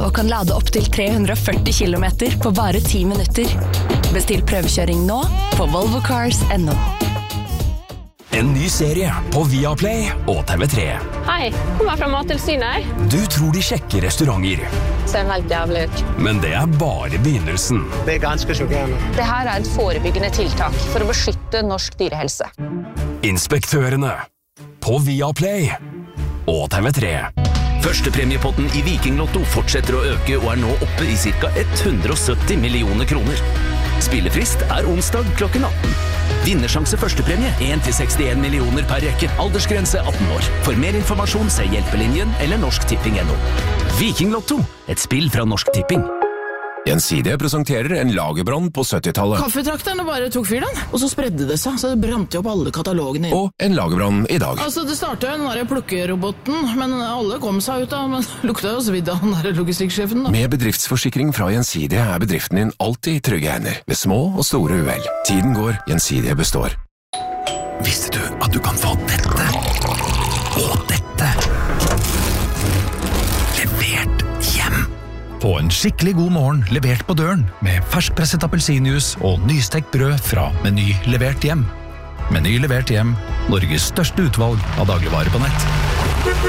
og kan lade opp til 340 kilometer på bare 10 minutter. Bestill prøvekjøring nå på volvocars.no. En ny serie på Viaplay og TV3. Hei, kommer fra Mattilsynet. Du tror de sjekker restauranter. Ser helt jævlig ut. Men det er bare begynnelsen. Det er ganske sjokkerende. Det her er et forebyggende tiltak for å beskytte norsk dyrehelse. Inspektørene på Viaplay og TV3. Førstepremiepotten i Vikinglotto fortsetter å øke og er nå oppe i ca. 170 millioner kroner. Spillefrist er onsdag klokken 18. Vinnersjanse førstepremie 1-61 millioner per rekke. Aldersgrense 18 år. For mer informasjon se Hjelpelinjen eller norsktipping.no. Vikinglotto, et spill fra Norsk Tipping. Gjensidige presenterer en lagerbrann på 70-tallet. Kaffetrakterne bare tok fyr den, og så spredde det seg, så det brant jo opp alle katalogene. Og en lagerbrann i dag. Altså, det startet jo den der plukkeroboten, men alle kom seg ut da, men lukta jo svidd av den der logistikksjefen da. Med bedriftsforsikring fra Gjensidige er bedriften din alltid i trygge hender, ved små og store uhell. Tiden går, Gjensidige består. Visste du at du kan få dette? Og dette? Levert hjem. Få en skikkelig god morgen levert på døren med ferskpresset appelsinjuice og nystekt brød fra Meny levert hjem. Meny levert hjem, Norges største utvalg av dagligvarer på nett.